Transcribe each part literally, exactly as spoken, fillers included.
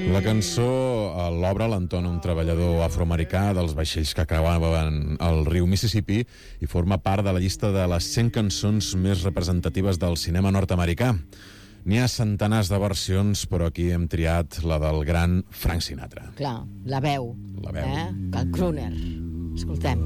La cançó l'obre l'Anton, un treballador afroamericà dels vaixells que creuaven el riu Mississippi i forma part de la llista de les cent cançons més representatives del cinema nord-americà. N'hi ha centenars de versions, però aquí hem triat la del gran Frank Sinatra. Clar, la veu. La veu. Eh? Que el crooner. Escoltem.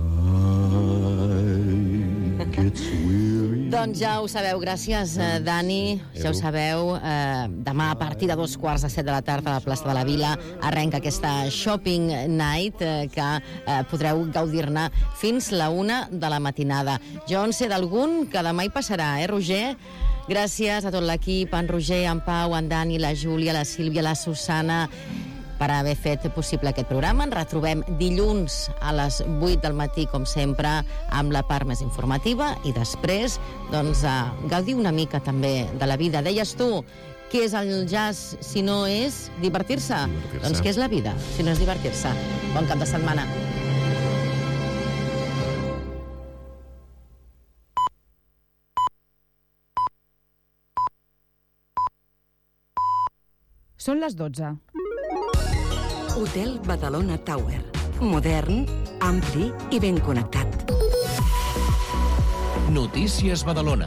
Doncs ja ho sabeu, gràcies, eh, Dani. Ja ho sabeu, eh, demà a partir de dos quarts de set de la tarda a la plaça de la Vila arrenca aquesta Shopping Night eh, que eh, podreu gaudir-ne fins la una de la matinada. Jo en sé d'algun que demà hi passarà, eh, Roger? Gràcies a tot l'equip, en Roger, en Pau, en Dani, la Júlia, la Sílvia, la Susana, per haver fet possible aquest programa. Ens retrobem dilluns a les vuit del matí, com sempre, amb la part més informativa i després, doncs, a gaudir una mica també de la vida. Deies tu, què és el jazz si no és divertir-se? Divertir-se. Doncs què és la vida si no és divertir-se? Bon cap de setmana. Són les dotze. Hotel Badalona Tower. Modern, ampli i ben connectat. Notícies Badalona.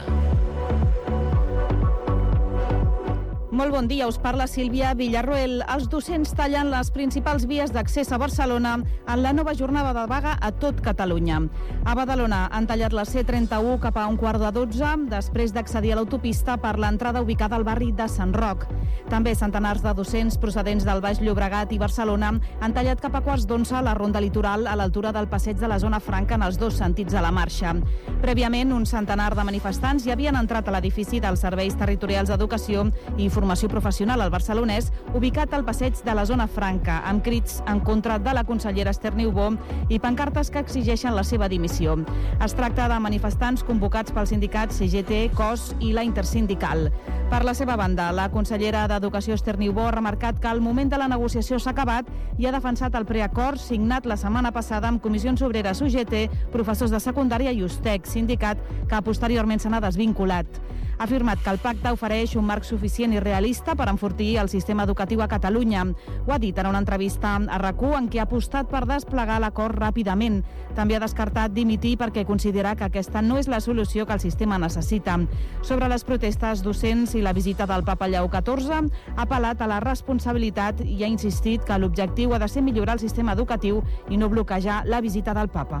Molt bon dia, us parla Sílvia Villarroel. Els docents tallen les principals vies d'accés a Barcelona en la nova jornada de vaga a tot Catalunya. A Badalona han tallat la C trenta-u cap a un quart de dotze, després d'accedir a l'autopista per l'entrada ubicada al barri de Sant Roc. També centenars de docents procedents del Baix Llobregat i Barcelona han tallat cap a quarts d'onze la ronda litoral a l'altura del passeig de la Zona Franca en els dos sentits de la marxa. Prèviament, un centenar de manifestants ja havien entrat a l'edifici dels Serveis Territorials d'Educació i Formació Professional al Barcelonès, ubicat al passeig de la Zona Franca, amb crits en contra de la consellera Esther Niubó i pancartes que exigeixen la seva dimissió. Es tracta de manifestants convocats pels sindicats C G T, C O S i la Intersindical. Per la seva banda, la consellera d'Educació Esther Niubó ha remarcat que el moment de la negociació s'ha acabat i ha defensat el preacord signat la setmana passada amb Comissions Obreres, U G T, professors de secundària i Ustec, sindicat que posteriorment se n'ha desvinculat. Ha afirmat que el pacte ofereix un marc suficient i realista per enfortir el sistema educatiu a Catalunya. Ho ha dit en una entrevista a RAC u en què ha apostat per desplegar l'acord ràpidament. També ha descartat dimitir perquè considera que aquesta no és la solució que el sistema necessita. Sobre les protestes docents i la visita del papa Lleó catorze, ha apel·lat a la responsabilitat i ha insistit que l'objectiu ha de ser millorar el sistema educatiu i no bloquejar la visita del papa.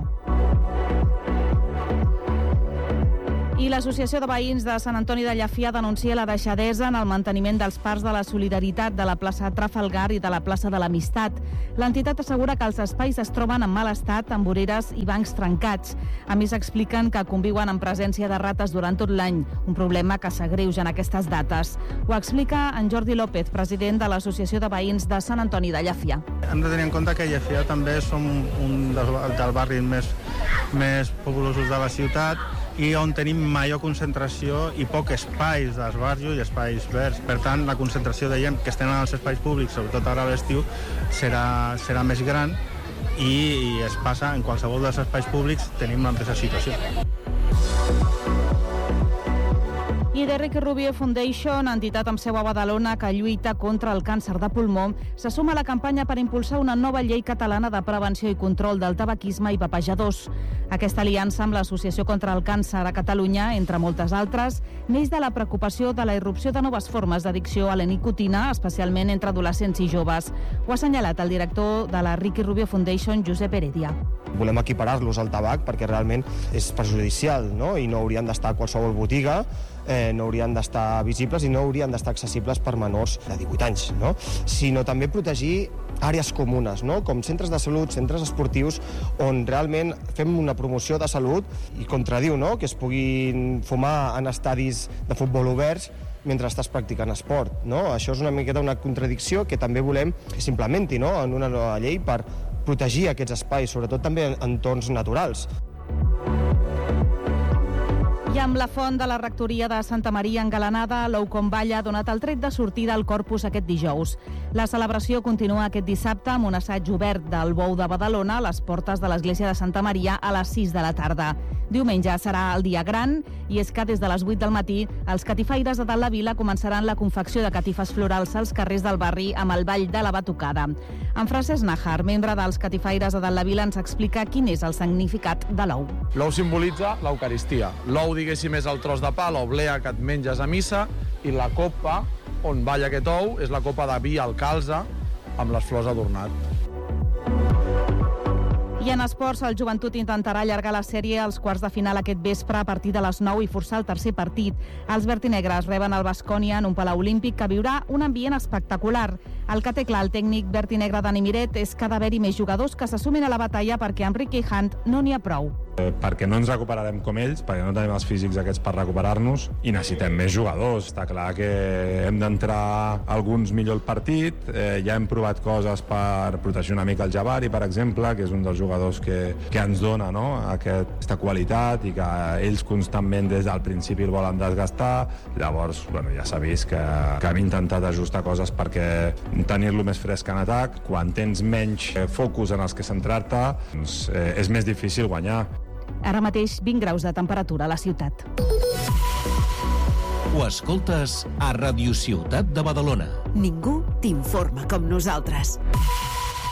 I l'Associació de Veïns de Sant Antoni de Llafia denuncia la deixadesa en el manteniment dels parcs de la solidaritat de la plaça Trafalgar i de la plaça de l'Amistat. L'entitat assegura que els espais es troben en mal estat, amb voreres i bancs trencats. A més, expliquen que conviuen en presència de rates durant tot l'any, un problema que s'agreuja en aquestes dates. Ho explica en Jordi López, president de l'Associació de Veïns de Sant Antoni de Llafia. Hem de tenir en compte que Llafia també som un dels, dels barris més, més populosos de la ciutat i on tenim major concentració i poc espais d'esbarjo i espais verds. Per tant, la concentració de gent que estem als espais públics, sobretot ara a l'estiu, serà, serà més gran i, i es passa, en qualsevol dels espais públics tenim la mateixa situació. I The Ricky Rubio Foundation, entitat amb seu a Badalona que lluita contra el càncer de pulmó, se suma a la campanya per impulsar una nova llei catalana de prevenció i control del tabaquisme i vapejadors. Aquesta aliança amb l'Associació contra el Càncer a Catalunya, entre moltes altres, neix de la preocupació de la irrupció de noves formes d'addicció a la nicotina, especialment entre adolescents i joves. Ho ha assenyalat el director de la Ricky Rubio Foundation, Josep Heredia. Volem equiparar-los al tabac perquè realment és perjudicial, no? I no haurien d'estar a qualsevol botiga, eh, no haurien d'estar visibles i no haurien d'estar accessibles per menors de divuit anys, no? Sinó també protegir àrees comunes, no? Com centres de salut, centres esportius, on realment fem una promoció de salut i contradiu, no? Que es puguin fumar en estadis de futbol oberts mentre estàs practicant esport, no? Això és una miqueta una contradicció que també volem que s'implementi, no? En una nova llei per protegir aquests espais, sobretot també en entorns naturals. I I amb la font de la rectoria de Santa Maria engalanada, l'Oucom Vall ha donat el tret de sortida al Corpus aquest dijous. La celebració continua aquest dissabte amb un assaig obert del Bou de Badalona a les portes de l'església de Santa Maria a les sis de la tarda. Diumenge serà el dia gran i és que des de les vuit del matí els catifaires de Dalt la Vila començaran la confecció de catifes florals als carrers del barri amb el ball de la batucada. En Francesc Nájar, membre dels catifaires de Dalt la Vila, ens explica quin és el significat de l'ou. L'ou simbolitza l'Eucaristia. L'ou, diguéssim, és el tros de pa, l'oblea que et menges a missa, i la copa on balla aquest ou és la copa de vi al calze amb les flors adornat. I en esports, el Joventut intentarà allargar la sèrie als quarts de final aquest vespre a partir de les nou i forçar el tercer partit. Els vertinegres reben el Baskonia en un palau olímpic que viurà un ambient espectacular. El que té clar el tècnic vertinegre Dani Miret és que ha d'haver-hi més jugadors que se sumin a la batalla perquè amb Ricky Hunt no n'hi ha prou. Eh, perquè no ens recuperarem com ells, perquè no tenim els físics aquests per recuperar-nos i necessitem més jugadors. Està clar que hem d'entrar alguns millor al partit, eh, ja hem provat coses per protegir una mica el Jabari, per exemple, que és un dels jugadors que, que ens dona, no?, aquesta qualitat i que ells constantment des del principi el volen desgastar. Llavors, bueno, ja s'ha vist que, que hem intentat ajustar coses perquè tenir-lo més fresc en atac. Quan tens menys eh, focus en els que centrar-te, doncs, eh, és més difícil guanyar. Ara mateix vint graus de temperatura a la ciutat. Ho escoltes a Radio Ciutat de Badalona. Ningú t'informa com nosaltres.